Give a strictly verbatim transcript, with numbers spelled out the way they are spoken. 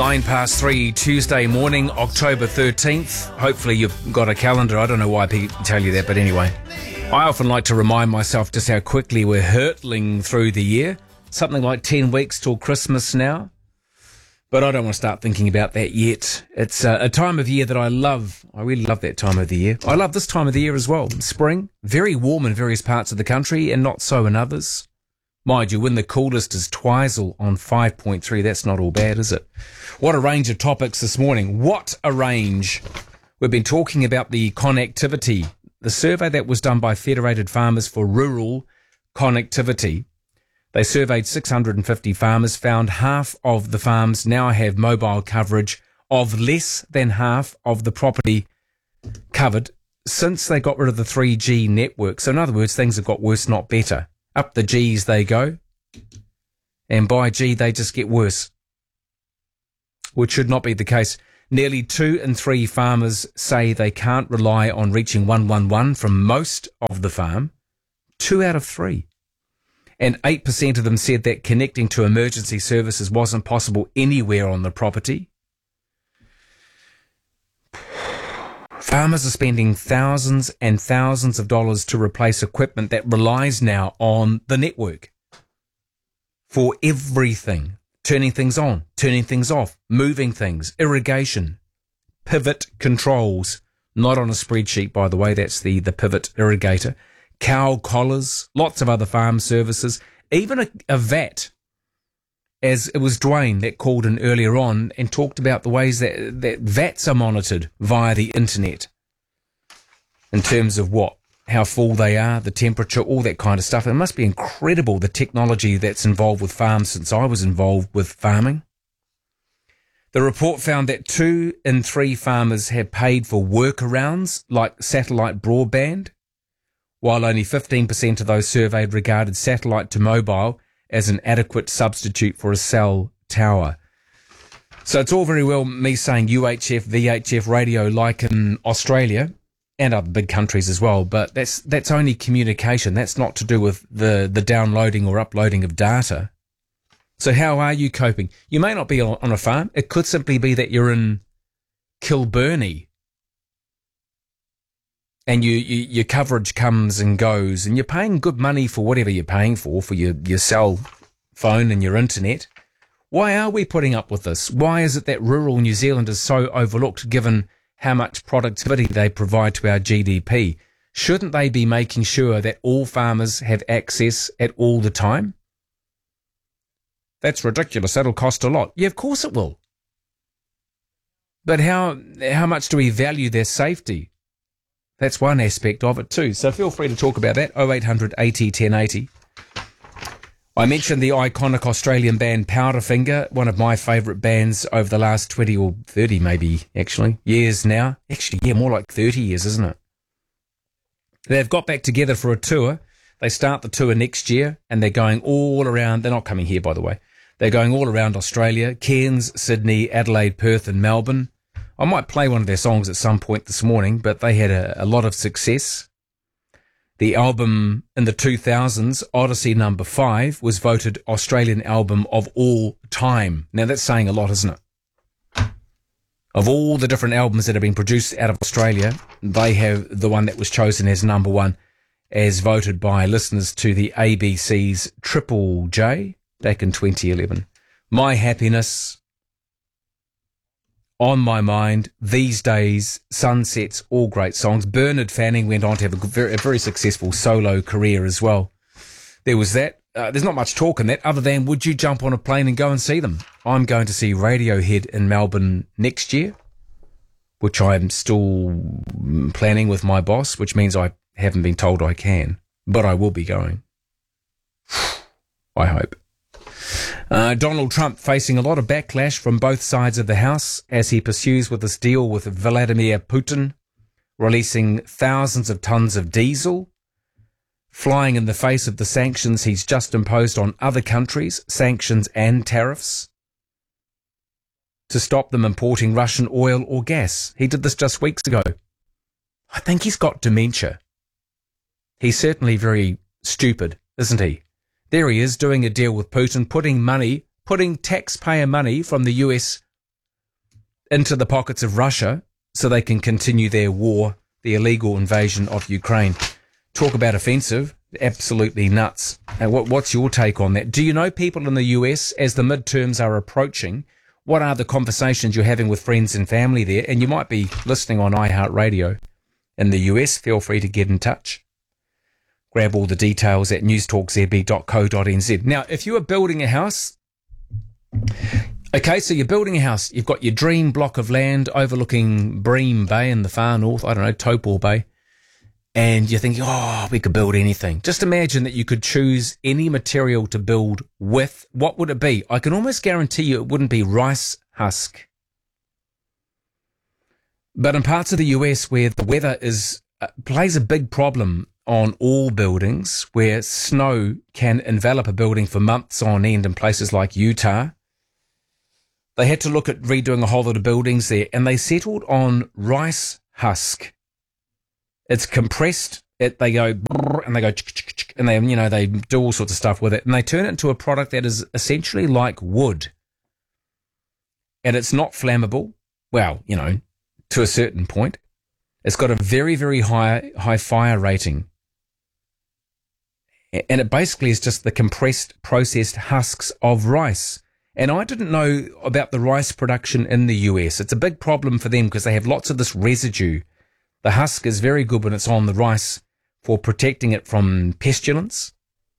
Nine past three, Tuesday morning, October thirteenth. Hopefully you've got a calendar. I don't know why people tell you that, but anyway. I often like to remind myself just how quickly we're hurtling through the year. Something like ten weeks till Christmas now. But I don't want to start thinking about that yet. It's a, a time of year that I love. I really love that time of the year. I love this time of the year as well. Spring, very warm in various parts of the country and not so in others. Mind you, when the coolest is Twizel on five point three, that's not all bad, is it? What a range of topics this morning. What a range. We've been talking about the connectivity. The survey that was done by Federated Farmers for Rural Connectivity. They surveyed six hundred fifty farmers, found half of the farms now have mobile coverage of less than half of the property covered since they got rid of the three G network. So in other words, things have got worse, not better. Up the G's they go, and by G they just get worse, which should not be the case. Nearly two in three farmers say they can't rely on reaching one one one from most of the farm. Two out of three. And eight percent of them said that connecting to emergency services wasn't possible anywhere on the property. Farmers are spending thousands and thousands of dollars to replace equipment that relies now on the network for everything. Turning things on, turning things off, moving things, irrigation, pivot controls. Not on a spreadsheet, by the way, that's the, the pivot irrigator. Cow collars, lots of other farm services, even a, a V A T, as it was Dwayne that called in earlier on and talked about the ways that, that V A Ts are monitored via the internet in terms of what, how full they are, the temperature, all that kind of stuff. It must be incredible, the technology that's involved with farms since I was involved with farming. The report found that two in three farmers have paid for workarounds like satellite broadband, while only fifteen percent of those surveyed regarded satellite to mobile as an adequate substitute for a cell tower. So it's all very well me saying U H F, V H F radio like in Australia and other big countries as well, but that's that's only communication. That's not to do with the, the downloading or uploading of data. So how are you coping? You may not be on, on a farm. It could simply be that you're in Kilburnie and you, you your coverage comes and goes and you're paying good money for whatever you're paying for, for your, your cell phone and your internet. Why are we putting up with this? Why is it that rural New Zealand is so overlooked given how much productivity they provide to our G D P? Shouldn't they be making sure that all farmers have access at all the time? That's ridiculous. That'll cost a lot. Yeah, of course it will. But how how much do we value their safety? That's one aspect of it too. So feel free to talk about that. oh eight hundred eighty ten eighty. I mentioned the iconic Australian band Powderfinger, one of my favourite bands over the last twenty or thirty maybe, actually, years now. Actually, yeah, more like thirty years, isn't it? They've got back together for a tour. They start the tour next year, and they're going all around. They're not coming here, by the way. They're going all around Australia, Cairns, Sydney, Adelaide, Perth and Melbourne. I might play one of their songs at some point this morning, but they had a, a lot of success. The album in the two thousands, Odyssey number five, was voted Australian album of all time. Now that's saying a lot, isn't it? Of all the different albums that have been produced out of Australia, they have the one that was chosen as number one, as voted by listeners to the A B C's Triple J back in twenty eleven. My Happiness, On My Mind, These Days, Sunsets, all great songs. Bernard Fanning went on to have a very, a very successful solo career as well. There was that. Uh, there's not much talk in that other than would you jump on a plane and go and see them? I'm going to see Radiohead in Melbourne next year, which I'm still planning with my boss, which means I haven't been told I can, but I will be going. I hope. Uh, Donald Trump facing a lot of backlash from both sides of the House as he pursues with this deal with Vladimir Putin, releasing thousands of tons of diesel, flying in the face of the sanctions he's just imposed on other countries, sanctions and tariffs, to stop them importing Russian oil or gas. He did this just weeks ago. I think he's got dementia. He's certainly very stupid, isn't he? There he is doing a deal with Putin, putting money, putting taxpayer money from the U S into the pockets of Russia so they can continue their war, the illegal invasion of Ukraine. Talk about offensive. Absolutely nuts. And what, what's your take on that? Do you know people in the U S, as the midterms are approaching, what are the conversations you're having with friends and family there? And you might be listening on iHeartRadio in the U S. Feel free to get in touch. Grab all the details at newstalk z b dot co dot n z. Now, if you are building a house, okay, so you're building a house. You've got your dream block of land overlooking Bream Bay in the far north, I don't know, Taupo Bay. And you're thinking, oh, we could build anything. Just imagine that you could choose any material to build with. What would it be? I can almost guarantee you it wouldn't be rice husk. But in parts of the U S where the weather is uh, plays a big problem on all buildings, where snow can envelop a building for months on end in places like Utah, they had to look at redoing a whole lot of buildings there, and they settled on rice husk. It's compressed. It, they go and they go and they, you know, they do all sorts of stuff with it, and they turn it into a product that is essentially like wood. And it's not flammable. Well, you know, to a certain point, it's got a very, very high high fire rating, and it basically is just the compressed, processed husks of rice. And I didn't know about the rice production in the U S. It's a big problem for them because they have lots of this residue. The husk is very good when it's on the rice for protecting it from pestilence.